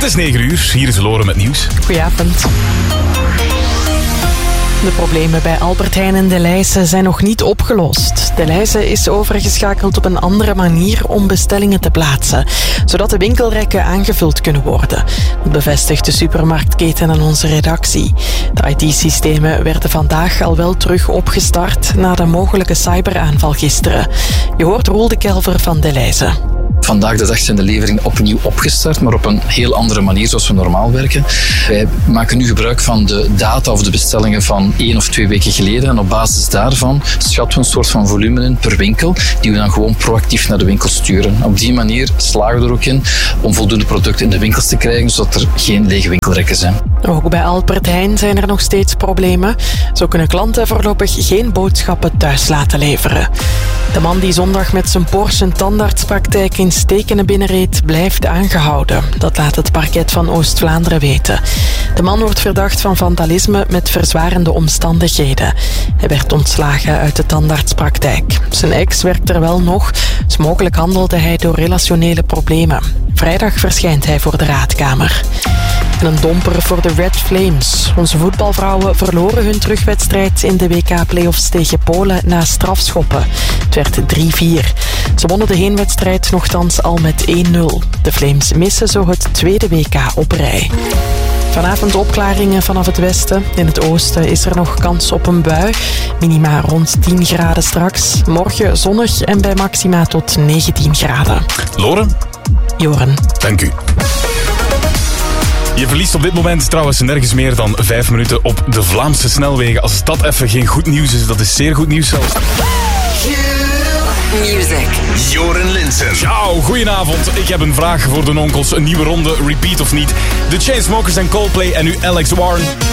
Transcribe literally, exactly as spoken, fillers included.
is negen uur, hier is Loren met nieuws. Goedenavond. De problemen bij Albert Heijn en Delhaize zijn nog niet opgelost. Delhaize is overgeschakeld op een andere manier om bestellingen te plaatsen, zodat de winkelrekken aangevuld kunnen worden. Dat bevestigt de supermarktketen aan onze redactie. De I T-systemen werden vandaag al wel terug opgestart na de mogelijke cyberaanval gisteren. Je hoort Roel de Kelver van Delhaize. Vandaag de dag zijn de leveringen opnieuw opgestart, maar op een heel andere manier zoals we normaal werken. Wij maken nu gebruik van de data of de bestellingen van één of twee weken geleden en op basis daarvan schatten we een soort van volume in per winkel die we dan gewoon proactief naar de winkel sturen. Op die manier slagen we er ook in om voldoende producten in de winkels te krijgen, zodat er geen lege winkelrekken zijn. Ook bij Albert Heijn zijn er nog steeds problemen. Zo kunnen klanten voorlopig geen boodschappen thuis laten leveren. De man die zondag met zijn Porsche een tandartspraktijk in Stekenen binnenreed, blijft aangehouden. Dat laat het parket van Oost-Vlaanderen weten. De man wordt verdacht van vandalisme met verzwarende omstandigheden. Hij werd ontslagen uit de tandartspraktijk. Zijn ex werkt er wel nog, dus mogelijk handelde hij door relationele problemen. Vrijdag verschijnt hij voor de raadkamer. En een domper voor de Red Flames. Onze voetbalvrouwen verloren hun terugwedstrijd in de W K-playoffs tegen Polen na strafschoppen. Het werd drie vier. Ze wonnen de heenwedstrijd nochtans al met één nul. De Flames missen zo het tweede W K op rij. Vanavond opklaringen vanaf het westen. In het oosten is er nog kans op een bui. Minima rond tien graden straks. Morgen zonnig en bij maxima tot negentien graden. Loren? Joren. Dank u. Je verliest op dit moment trouwens nergens meer dan vijf minuten op de Vlaamse snelwegen. Als dat even geen goed nieuws is, dat is zeer goed nieuws zelfs. Music. Joren Linsen. Ciao, goedenavond. Ik heb een vraag voor de onkels. Een nieuwe ronde, repeat of niet. The Chainsmokers en Coldplay en nu Alex Warren.